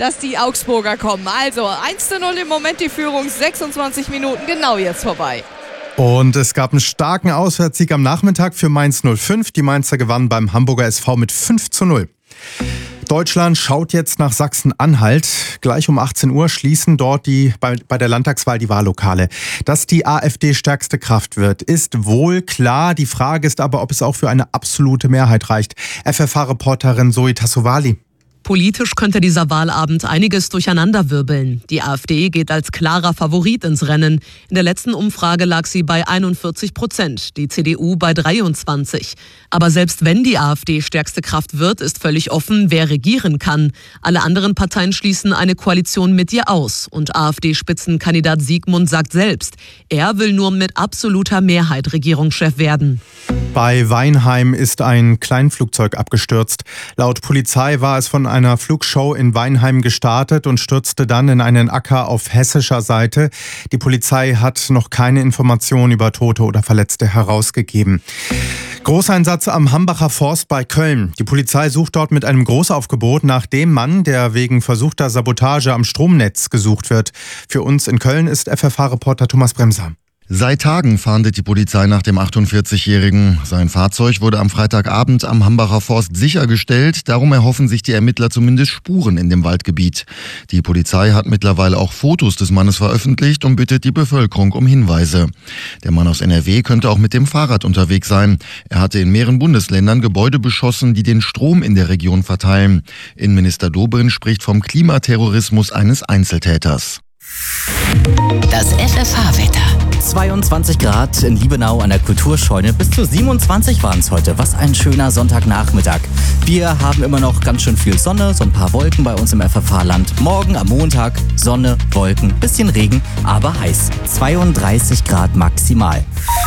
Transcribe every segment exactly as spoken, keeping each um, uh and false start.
dass die Augsburger kommen. Also eins zu null im Moment die Führung, sechsundzwanzig Minuten genau jetzt vorbei. Und es gab einen starken Auswärtssieg am Nachmittag für Mainz null fünf. Die Mainzer gewannen beim Hamburger S V mit fünf zu null. Deutschland schaut jetzt nach Sachsen-Anhalt. Gleich um achtzehn Uhr schließen dort die, bei, bei der Landtagswahl die Wahllokale. Dass die AfD stärkste Kraft wird, ist wohl klar. Die Frage ist aber, ob es auch für eine absolute Mehrheit reicht. F F H-Reporterin Zoe Tassovali. Politisch könnte dieser Wahlabend einiges durcheinanderwirbeln. Die AfD geht als klarer Favorit ins Rennen. In der letzten Umfrage lag sie bei einundvierzig Prozent, die C D U bei dreiundzwanzig. Aber selbst wenn die AfD stärkste Kraft wird, ist völlig offen, wer regieren kann. Alle anderen Parteien schließen eine Koalition mit ihr aus. Und AfD-Spitzenkandidat Siegmund sagt selbst, er will nur mit absoluter Mehrheit Regierungschef werden. Bei Weinheim ist ein Kleinflugzeug abgestürzt. Laut Polizei war es von einer Flugshow in Weinheim gestartet und stürzte dann in einen Acker auf hessischer Seite. Die Polizei hat noch keine Informationen über Tote oder Verletzte herausgegeben. Großeinsatz am Hambacher Forst bei Köln. Die Polizei sucht dort mit einem Großaufgebot nach dem Mann, der wegen versuchter Sabotage am Stromnetz gesucht wird. Für uns in Köln ist F F H-Reporter Thomas Bremser. Seit Tagen fahndet die Polizei nach dem achtundvierzigjährigen. Sein Fahrzeug wurde am Freitagabend am Hambacher Forst sichergestellt. Darum erhoffen sich die Ermittler zumindest Spuren in dem Waldgebiet. Die Polizei hat mittlerweile auch Fotos des Mannes veröffentlicht und bittet die Bevölkerung um Hinweise. Der Mann aus N R W könnte auch mit dem Fahrrad unterwegs sein. Er hatte in mehreren Bundesländern Gebäude beschossen, die den Strom in der Region verteilen. Innenminister Dobrindt spricht vom Klimaterrorismus eines Einzeltäters. Das F F H-Wetter. zweiundzwanzig Grad in Liebenau an der Kulturscheune. Bis zu siebenundzwanzig waren es heute. Was ein schöner Sonntagnachmittag. Wir haben immer noch ganz schön viel Sonne, so ein paar Wolken bei uns im F F H-Land. Morgen am Montag Sonne, Wolken, bisschen Regen, aber heiß. zweiunddreißig Grad maximal.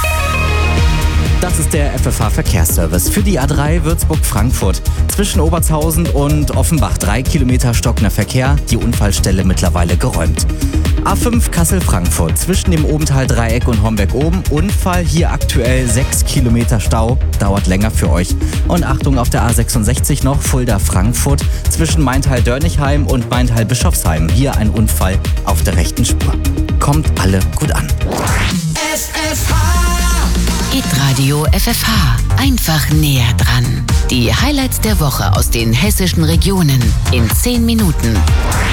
Das ist der F F H-Verkehrsservice für die A drei Würzburg-Frankfurt. Zwischen Obertshausen und Offenbach drei Kilometer stockender Verkehr, die Unfallstelle mittlerweile geräumt. A fünf Kassel-Frankfurt zwischen dem Obenthal-Dreieck und Homberg-Oben. Unfall, hier aktuell sechs Kilometer Stau, dauert länger für euch. Und Achtung auf der A sechsundsechzig noch, Fulda-Frankfurt zwischen Maintal-Dörnigheim und Maintal-Bischofsheim. Hier ein Unfall auf der rechten Spur. Kommt alle gut an. F F H. Hitradio F F H. Einfach näher dran. Die Highlights der Woche aus den hessischen Regionen in zehn Minuten.